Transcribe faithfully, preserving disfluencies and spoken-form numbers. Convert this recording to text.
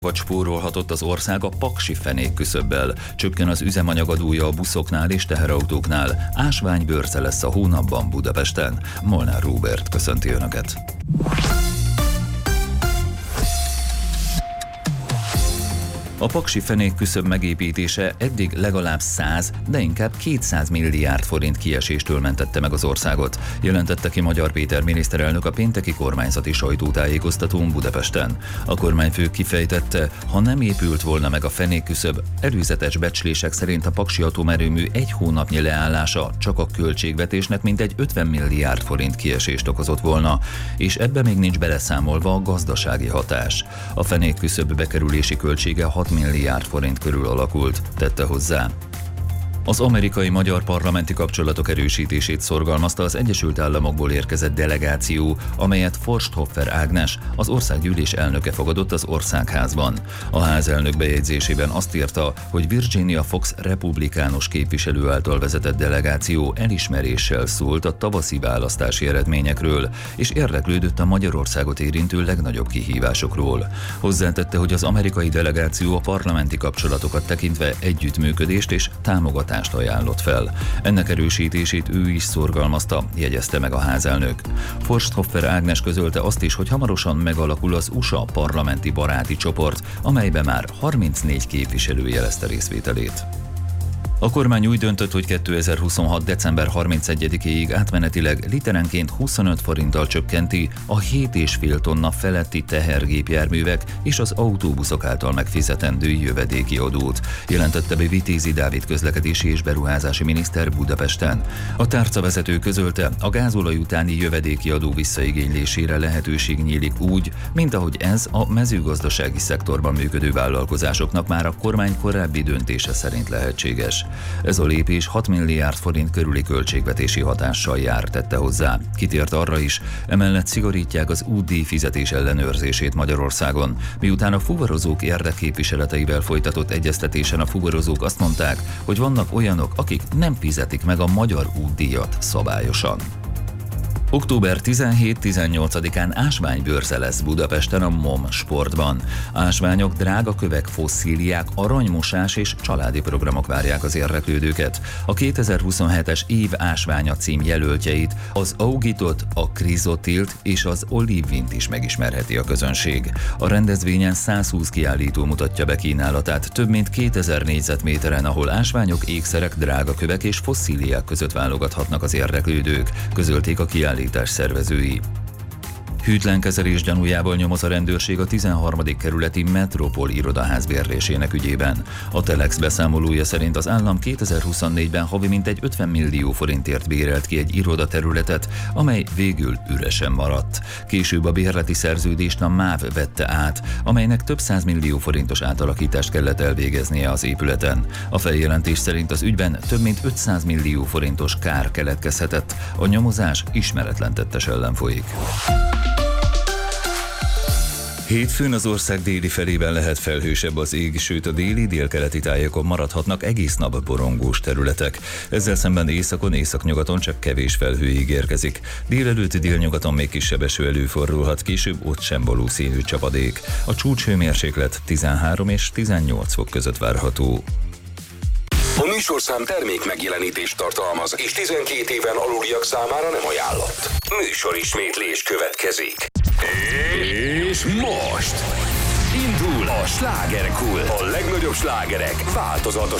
Vagy spórolhatott az ország a paksi fenék küszöbbel. Csökken az üzemanyagadója a buszoknál és teherautóknál. Ásványbőrze lesz a hónapban Budapesten. Molnár Róbert köszönti Önöket. A paksi fenék küszöb megépítése eddig legalább száz, de inkább kétszáz milliárd forint kieséstől mentette meg az országot, jelentette ki Magyar Péter miniszterelnök a pénteki kormányzati sajtótájékoztatón Budapesten. A kormányfő kifejtette, ha nem épült volna meg a fenék küszöb, előzetes becslések szerint a paksi atomerőmű egy hónapnyi leállása csak a költségvetésnek mintegy ötven milliárd forint kiesést okozott volna, és ebbe még nincs beleszámolva a gazdasági hatás. A fenék küszöb bekerülési költsége hat milliárd forint körül alakult, tette hozzá. Az amerikai-magyar parlamenti kapcsolatok erősítését szorgalmazta az Egyesült Államokból érkezett delegáció, amelyet Forsthoffer Ágnes, az országgyűlés elnöke fogadott az Országházban. A házelnök bejegyzésében azt írta, hogy Virginia Fox republikánus képviselő által vezetett delegáció elismeréssel szólt a tavaszi választási eredményekről, és érdeklődött a Magyarországot érintő legnagyobb kihívásokról. Hozzátette, hogy az amerikai delegáció a parlamenti kapcsolatokat tekintve együttműködést és támogatást ajánlott fel. Ennek erősítését ő is szorgalmazta, jegyezte meg a házelnök. Forsthoffer Ágnes közölte azt is, hogy hamarosan megalakul az u es á parlamenti baráti csoport, amelybe már harmincnégy képviselő jelezte részvételét. A kormány úgy döntött, hogy kétezer-huszonhat. december harmincegyedikéig átmenetileg literenként huszonöt forinttal csökkenti a hét egész öt tonna feletti tehergépjárművek és az autóbuszok által megfizetendő jövedéki adót, jelentette be Vitézi Dávid közlekedési és beruházási miniszter Budapesten. A tárcavezető közölte, a gázolaj utáni jövedéki adó visszaigénylésére lehetőség nyílik úgy, mint ahogy ez a mezőgazdasági szektorban működő vállalkozásoknak már a kormány korábbi döntése szerint lehetséges. Ez a lépés hat milliárd forint körüli költségvetési hatással jár, tette hozzá. Kitért arra is, emellett szigorítják az útdíj fizetés ellenőrzését Magyarországon. Miután a fuvarozók érdekképviseleteivel folytatott egyeztetésen a fuvarozók azt mondták, hogy vannak olyanok, akik nem fizetik meg a magyar útdíjat szabályosan. október tizenhét-tizennyolcadikán ásványbőrze lesz Budapesten a MOM Sportban. Ásványok, drága kövek, fosszíliák, aranymosás és családi programok várják az érdeklődőket. A kétezer-huszonhetes év ásványa cím jelöltjeit, az Augitot, a Krizotilt és az Olivint is megismerheti a közönség. A rendezvényen százhúsz kiállító mutatja be kínálatát több mint kétezer négyzetméteren, ahol ásványok, ékszerek, drága kövek és fosszíliák között válogathatnak az érdeklődők, közölték a kiállító szervezői. Hűtlen kezelés gyanújából nyomoz a rendőrség a tizenharmadik kerületi Metropol irodaház bérlésének ügyében. A Telex beszámolója szerint az állam kétezer-huszonnégyben havi mintegy ötven millió forintért bérelt ki egy irodaterületet, amely végül üresen maradt. Később a bérleti szerződést a MÁV vette át, amelynek több száz millió forintos átalakítást kellett elvégeznie az épületen. A feljelentés szerint az ügyben több mint ötszáz millió forintos kár keletkezhetett, a nyomozás ismeretlen tettes ellen folyik. Hétfőn az ország déli felében lehet felhősebb az ég, sőt a déli délkeleti tájakon maradhatnak egész nap borongós területek. Ezzel szemben északon, északnyugaton csak kevés felhő ígérkezik. Délelőtt délnyugaton még kisebb eső előfordulhat, később ott sem valószínű csapadék. A csúcshőmérséklet tizenhárom és tizennyolc fok között várható. A műsorszám termék megjelenítést tartalmaz, és tizenkét éven aluliak számára nem ajánlott. Műsorismétlés következik. És most indul a slágerkult. A legnagyobb slágerek változatos